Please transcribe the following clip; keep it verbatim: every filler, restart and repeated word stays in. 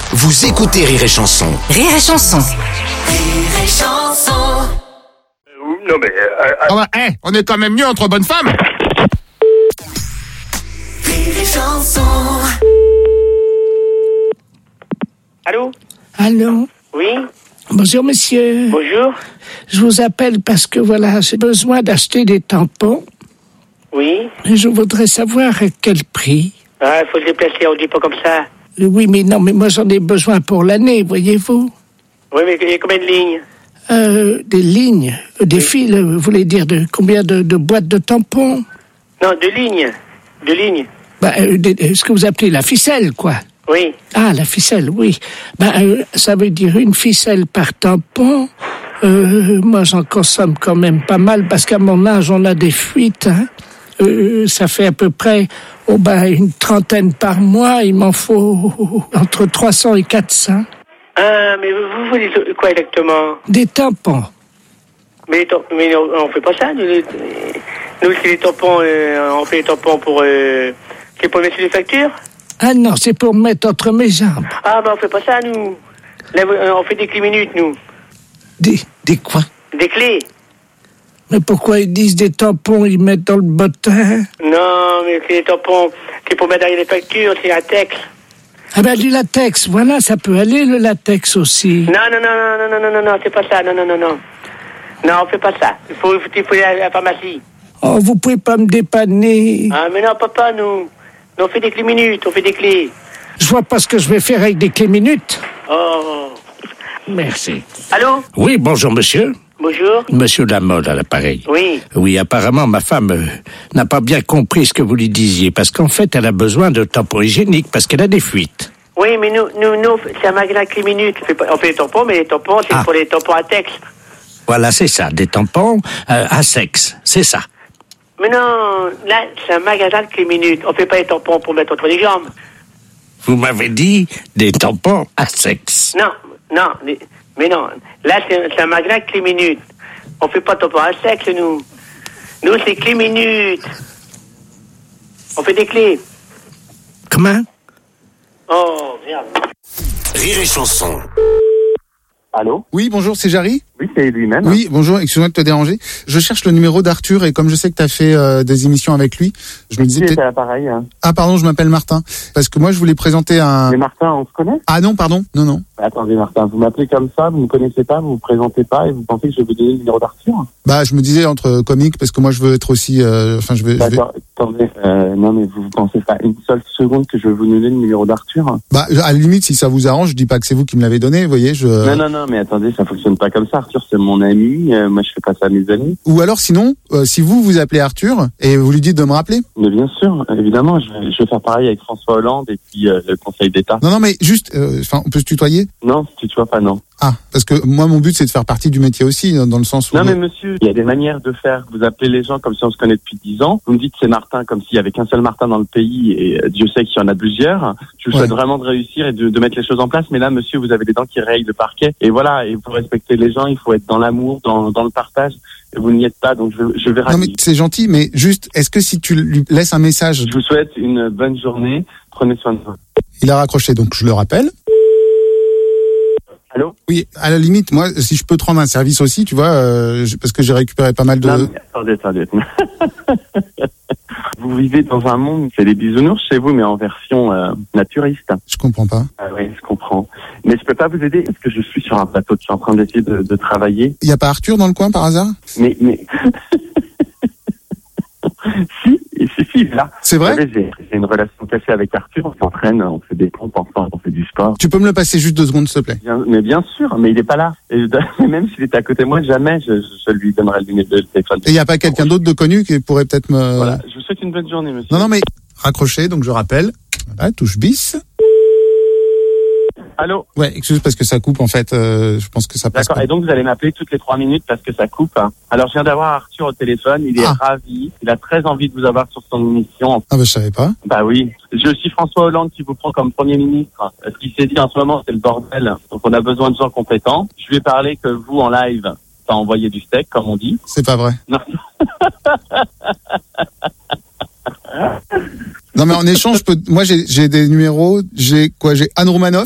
Vous écoutez Rire et Chanson. Rire et Chanson. Rire et Chanson. Non mais... Euh, Ah bah, eh, on est quand même mieux entre bonnes femmes. Rire et Chanson. Allô? Allô? Oui? Bonjour monsieur. Bonjour? Je vous appelle parce que voilà, j'ai besoin d'acheter des tampons Oui? et je voudrais savoir à quel prix. Ah, il faut se déplacer, on dit pas comme ça. Oui, mais non, mais moi j'en ai besoin pour l'année, voyez-vous. Oui, mais il y a combien de lignes? Euh, des lignes, euh, des fils, euh, vous voulez dire de combien de, de boîtes de tampons? Non, deux lignes. Deux lignes. Bah, euh, des- euh, ce que vous appelez la ficelle, quoi. Oui. Ah, la ficelle, oui. Ben, euh, ça veut dire une ficelle par tampon. Euh, moi, j'en consomme quand même pas mal parce qu'à mon âge, on a des fuites. Hein. Euh, ça fait à peu près oh, ben, une trentaine par mois. Il m'en faut entre trois cents et quatre cents. Ah, mais vous, vous voulez quoi exactement? Des tampons. Mais, les tam- mais on, on fait pas ça, nous. les- Nous, c'est les tampons, euh, on fait les tampons pour... Euh, c'est pour mettre sur les factures? Ah non, c'est pour mettre entre mes jambes. Ah, ben on fait pas ça, nous. Là, euh, on fait des clés minutes, nous. Des, des quoi? Des clés. Mais pourquoi ils disent des tampons, ils mettent dans le bottin? Non, mais c'est les tampons, c'est pour mettre derrière les factures, c'est latex. Ah ben du latex, voilà, ça peut aller le latex aussi. Non, non, non, non, non, non, non, non, non, c'est pas ça, non, non, non, non. Non, on fait pas ça. Il faut, il faut aller à la pharmacie. Oh, vous pouvez pas me dépanner. Ah, mais non, papa, nous. Nous, on fait des clés minutes, on fait des clés. Je vois pas ce que je vais faire avec des clés minutes. Oh. Merci. Allô? Oui, bonjour monsieur. Bonjour? Monsieur Lamolle à l'appareil. Oui. Oui, apparemment, ma femme euh, n'a pas bien compris ce que vous lui disiez, parce qu'en fait, elle a besoin de tampons hygiéniques, parce qu'elle a des fuites. Oui, mais nous, nous, nous, c'est un magasin clés minutes. On fait, pas- on fait les tampons, mais les tampons, c'est Ah. pour les tampons à texte. Voilà, c'est ça, des tampons euh, à sexe, c'est ça. Mais non, là, c'est un magasin de clés minutes. On fait pas les tampons pour mettre entre les jambes. Vous m'avez dit des tampons à sexe. Non, non, les- mais non. Là, c'est un, c'est un magasin de clés minutes. On fait pas de tampons à sexe, nous. Nous, c'est clés minutes. On fait des clés. Comment? Oh, merde. Rire et Chanson. Allô? Oui, bonjour, c'est Jarry. Oui, c'est lui-même. Oui, bonjour, excuse-moi de te déranger. Je cherche le numéro d'Arthur et comme je sais que tu as fait euh, des émissions avec lui, je me disais Qui peut-être... est à l'appareil? Hein. Ah pardon, je m'appelle Martin. Parce que moi, je voulais présenter un... Mais Martin, on se connaît? Ah non, pardon, non, non. Attendez, Martin, vous m'appelez comme ça, vous ne me connaissez pas, vous ne vous présentez pas et vous pensez que je vais vous donner le numéro d'Arthur? Bah, je me disais entre comiques parce que moi, je veux être aussi... euh, Enfin, je veux... je vais- D'accord, attendez, euh, non mais vous ne pensez pas une seule seconde que je vais vous donner le numéro d'Arthur? Bah, à la limite, si ça vous arrange, je dis pas que c'est vous qui me l'avez donné, vous voyez, je... Non, non, non, mais attendez, ça fonctionne pas comme ça. Arthur, c'est mon ami, euh, moi je fais pas ça à mes amis. Ou alors, sinon, euh, si vous, vous appelez Arthur et vous lui dites de me rappeler. Mais bien sûr, évidemment, je vais, je vais faire pareil avec François Hollande et puis euh, le Conseil d'État. Non, non, mais juste, euh, enfin, on peut se tutoyer. Non, si tu vois pas, non. Ah, parce que moi, mon but, c'est de faire partie du métier aussi, dans, dans le sens où... Non mais monsieur, il y a des manières de faire. Vous appelez les gens comme si on se connaît depuis dix ans. Vous me dites c'est Martin comme s'il y avait qu'un seul Martin dans le pays et euh, Dieu sait qu'il y en a plusieurs. Je vous Ouais. souhaite vraiment de réussir et de, de mettre les choses en place. Mais là monsieur, vous avez des dents qui rayent le parquet. Et voilà, et pour respecter les gens, il faut être dans l'amour, dans, dans le partage. Et vous n'y êtes pas, donc je, je vais Non, mais rater. c'est gentil, mais juste, est-ce que si tu lui laisses un message... Je vous souhaite une bonne journée. Prenez soin de vous. Il a raccroché, donc je le rappelle. Allô? Oui, à la limite, moi, si je peux te rendre un service aussi, tu vois, euh, je- parce que j'ai récupéré pas mal de... Non, mais attendez, attendez. Vous vivez dans un monde, c'est des bisounours chez vous, mais en version euh, naturiste. Je comprends pas. Ah oui, je comprends. Mais je peux pas vous aider parce que je suis sur un plateau, je suis en train d'essayer de, de travailler. Il y a pas Arthur dans le coin par hasard? Mais, mais... si, si, si, il est là. C'est vrai? Vous savez, j'ai, j'ai une relation cachée avec Arthur, on s'entraîne, on fait des pompes ensemble, on fait du sport. Tu peux me le passer juste deux secondes, s'il te plaît? Bien, mais bien sûr, mais il est pas là. Et je- même s'il était à côté de moi, jamais je, je, je lui donnerai le numéro de téléphone. Et il y a pas quelqu'un d'autre de connu qui pourrait peut-être me... Voilà, je vous souhaite une bonne journée, monsieur. Non, non, mais raccroché, donc je rappelle. Voilà, touche bis. Allô? Ouais, excuse parce que ça coupe en fait. Euh, je pense que ça passe D'accord, pas. et donc vous allez m'appeler toutes les trois minutes parce que ça coupe. Alors je viens d'avoir Arthur au téléphone, il est Ah. ravi, il a très envie de vous avoir sur son émission. Ah bah je savais pas. Bah oui, je suis François Hollande qui vous prend comme Premier ministre. Ce qui s'est dit en ce moment, c'est le bordel. Donc on a besoin de gens compétents. Je lui ai parlé que vous, en live, t'as envoyé du steak, comme on dit. C'est pas vrai. Non. Non mais en échange, je peux... moi j'ai j'ai des numéros. J'ai quoi? J'ai Anne Romanoff.